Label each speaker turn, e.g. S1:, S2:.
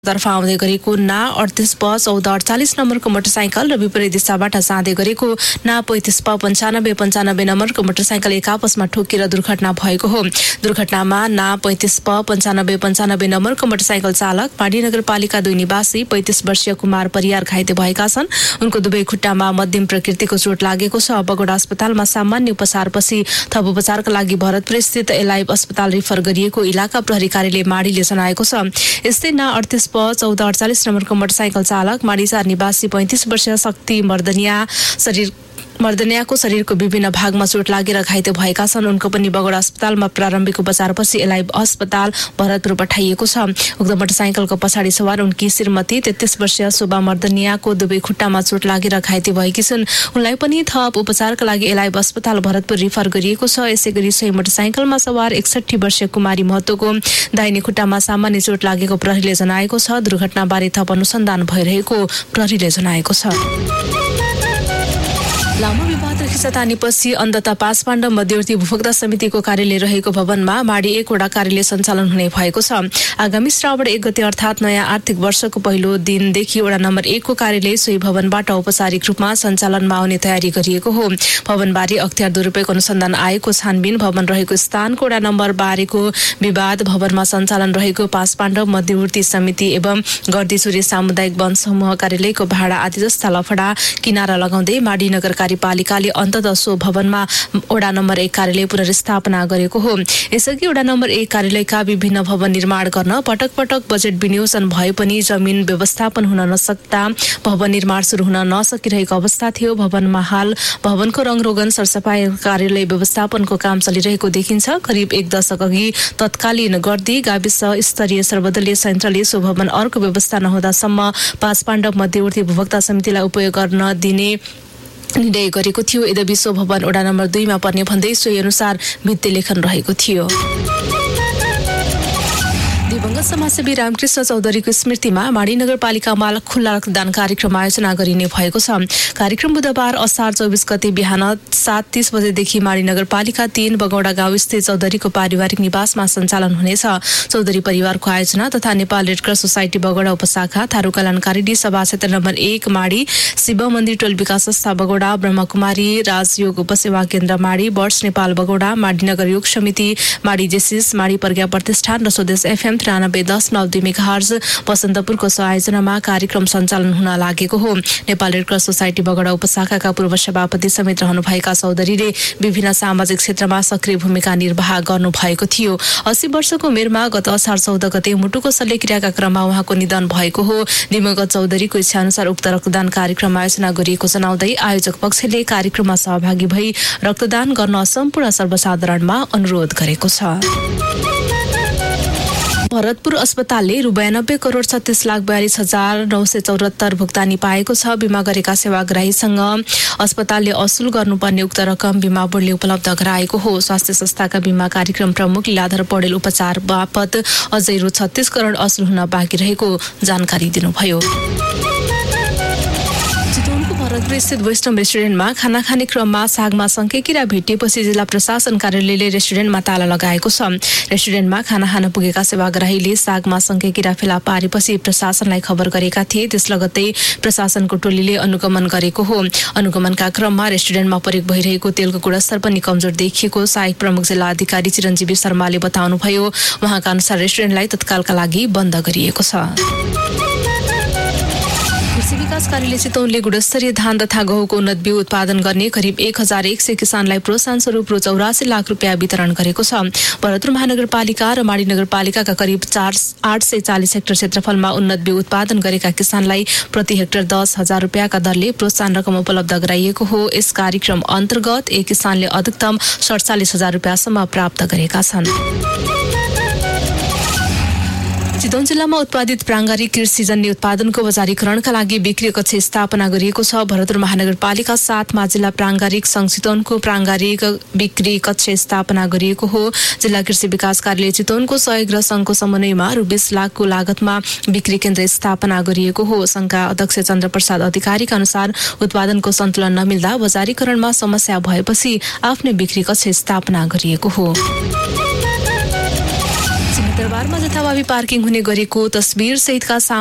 S1: तर्फ आउँदै गरेको ना 38 प 1448 नम्बरको मोटरसाइकल र विपरीत दिशाबाट जाँदै गरेको ना 35 प 9595 नम्बरको मोटरसाइकल एक आपसमा ठोकिएर दुर्घटना भएको हो। दुर्घटनामा ना 35 प 9595 नम्बरको मोटरसाइकल चालक पाडी नगरपालिका 2 निवासी 35 वर्षीय कुमार परियार घाइते भएका छन्। उनको दुवै खुट्टामा मध्यम प्रकृतिको चोट लागेको छ। बगोडा अस्पतालमा सामान्य उपचारपछि थप उपचारका लागि भरतपुर स्थित एलाइभ अस्पताल रिफर गरिएको इलाका प्रहरी कार्यालय माडीले जनाएको छ। यस्तै ना 38 प 1448 नम्बरको मोटरसाइकल चालक माडीचार निवासी 35 वर्षीय शक्ति मर्दनियाको शरीरको विभिन्न भागमा चोट लागेर घाइते भएका छन्। उनको पनि बगोडा अस्पतालमा प्रारम्भिक उपचारपछि एलाइभ अस्पताल भरतपुर पठाइएको छ। उक्त मोटरसाइकलको पछाडि सवार उनकी श्रीमती 33 वर्षीय शोभा मर्दनियाको दुवै खुट्टामा चोट लागेर घाइते भएकी छन्। उनलाई पनि थप उपचारका लागि एलाइभ अस्पताल भरतपुर रिफर गरिएको छ। यसैगरी सोही मोटरसाइकलमा सवार 61 वर्षीय कुमारी महतोको दाहिने खुट्टामा सामान्य चोट लागेको प्रहरीले जनाएको छ। दुर्घटनाबारे थप अनुसन्धान भइरहेको प्रहरीले जनाएको छ। लामो विवाद र खिचातानीपछि अन्ततः पाँच पाण्डव मध्यवर्ती उपभोक्ता समितिको कार्यालय रहेको भवनमा माडी 1 वटा कार्यालय सञ्चालन हुने भएको छ। आगामी श्रावण 1 गते अर्थात् नयाँ आर्थिक वर्षको पहिलो दिनदेखि वडा नम्बर 1 को कार्यालय सोही भवनबाट औपचारिक रूपमा सञ्चालनमा आउने तयारी गरिएको हो। भवनबारे अख्तियार दुरुपयोग अनुसन्धान आएको छानबिन, भवन रहेको स्थानको वडा नम्बर 12 को विवाद, भवनमा सञ्चालन रहेको पाँच पाण्डव मध्यवर्ती समिति एवं गर्दीचुरी सामुदायिक वन समूह कार्यालयको भाडा आदि जस्ता लफडा किनारा लगाउँदै माडी नगर कार्यपालिकाले अन्ततः सो भवनमा वडा नम्बर 1 कार्यालय पुनर्स्थापना गरेको हो। यसअघि वडा नम्बर 1 कार्यालयका विभिन्न भवन निर्माण गर्न पटक पटक बजेट विनियोजन भए पनि जमिन व्यवस्थापन हुन नसक्दा भवन निर्माण शुरू हुन नसकिरहेको अवस्था थियो। भवनमा हाल भवनको रङरोगन, सरसफाई, कार्यालय व्यवस्थापनको काम चलिरहेको देखिन्छ। करिब 1 दशक अघि तत्कालीन गर्दी गाविस स्तरीय सर्वदलीय संयन्त्रले सो भवन अर्को व्यवस्था नहुँदासम्म पाँच पाण्डव मध्यवर्ती उपभोक्ता समितिलाई उपयोग गर्न दिने निर्णय गरेको थियो। यद्यपि सो भवन वडा नम्बर 2 मा पर्ने भन्दै सोही अनुसार भित्ति लेखन रहेको थियो। दिवंगत समाजसेवी रामकृष्ण चौधरीको स्मृतिमा माडी नगरपालिकामा खुल्ला रक्तदान कार्यक्रम आयोजना गरिने भएको छ। कार्यक्रम बुधबार असार 24 गते बिहान 7:30 बजेदेखि माडी नगरपालिका 3 बगौडा गाउँ स्थित चौधरीको पारिवारिक निवासमा सञ्चालन हुनेछ। चौधरी परिवारको आयोजना तथा Nepal red cross society Bagauda उपशाखा, Tharu कल्याणकारी सभा क्षेत्र नम्बर 1 माडी, शिव मन्दिर टोल विकास संस्था बगौडा, ब्रह्मकुमारी राजयोग उपसेवा केन्द्र माडी, बर्ड्स नेपाल बगौडा, माडी नगर योग समिति माडी, जेसिस माडी प्रज्ञा प्रतिष्ठान र स्वदेश FM 93.9 मेगाहर्ज बसन्तपुरको सहआयोजनामा कार्यक्रम सञ्चालन हुन लागेको हो। Nepal red cross society Bagauda उपशाखाका पूर्व सभापति समेत रहनुभएका चौधरीले विभिन्न सामाजिक क्षेत्रमा सक्रिय भूमिका निर्वाह गर्नुभएको थियो। 80 वर्षको उमेरमा गत असार 14 गते मुटुको शल्यक्रियाका क्रममा उहाँको निधन भएको हो। दिवंगत चौधरीको इच्छाअनुसार उक्त रक्तदान कार्यक्रम आयोजना गरिएको जनाउँदै आयोजक पक्षले कार्यक्रममा सहभागी भई रक्तदान गर्न सम्पूर्ण सर्वसाधारणमा अनुरोध गरेको छ। भरतपुर अस्पतालले रु 92 करोड 36,42,974 भुक्तानी पाएको छ। बिमा गरेका सेवाग्राहीसँग अस्पतालले असुल गर्नुपर्ने उक्त रकम बिमा बोर्डले उपलब्ध गराएको हो। स्वास्थ्य संस्थाका बिमा कार्यक्रम प्रमुख लीलाधर पौडेल उपचार बापत अझै रु 36 करोड असुल हुन बाँकी रहेको जानकारी दिनुभयो। भरतपुर स्थित वैष्णव रेस्टुरेन्टमा खाना खाने क्रममा सागमा सङ्केकिरा भेटिएपछि जिल्ला प्रशासन कार्यालयले रेस्टुरेन्टमा ताला लगाएको छ। रेस्टुरेन्टमा खाना खान पुगेका सेवाग्राहीले सागमा सङ्केकिरा फेला पारेपछि प्रशासनलाई खबर गरेका थिए। त्यस लगत्तै प्रशासनको टोलीले अनुगमन गरेको हो। अनुगमनका क्रममा रेस्टुरेन्टमा प्रयोग भइरहेको तेलको गुणस्तर पनि कमजोर देखिएको सहायक प्रमुख जिल्ला अधिकारी चिरञ्जीवी शर्माले बताउनुभयो। उहाँका अनुसार रेस्टुरेन्टलाई तत्कालका लागि बन्द गरिएको छ। कृषि विकास कार्यालय चितवनले गुणस्तरीय धान तथा गहुँको उन्नत बिउ उत्पादन गर्ने करिब 1100 किसानलाई प्रोत्साहन स्वरूप रु 84 लाख रुपियाँ वितरण गरेको छ। भरतपुर महानगरपालिका र माडी नगरपालिकाका करिब 840 हेक्टर क्षेत्रफलमा उन्नत बिउ उत्पादन गरेका किसानलाई प्रति हेक्टर 10,000 रुपियाँका दरले प्रोत्साहन रकम उपलब्ध गराइएको हो। यस कार्यक्रम अन्तर्गत एक किसानले अधिकतम 47,000 रुपियाँसम्म प्राप्त गरेका छन्। चितवन जिल्लामा उत्पादित प्राङ्गारिक कृषिजन्य उत्पादनको बजारीकरणका लागि बिक्री कक्ष स्थापना गरिएको छ। भरतपुर महानगरपालिका 7 मा जिल्ला प्राङ्गारिक संघ चितवनको प्राङ्गारिक बिक्री कक्ष स्थापना गरिएको हो। जिल्ला कृषि विकास कार्यालय चितवनको सहयोग र संघको समन्वयमा रु 20 लाखको लागतमा बिक्री केन्द्र स्थापना गरिएको हो। संघका अध्यक्ष चन्द्रप्रसाद अधिकारीका अनुसार उत्पादनको सन्तुलन नमिल्दा बजारीकरणमा समस्या भएपछि आफ्नै बिक्री कक्ष स्थापना गरिएको हो। सिंहदरबारमा जथाभावी पार्किङ हुने गरेको तस्बिर सहितका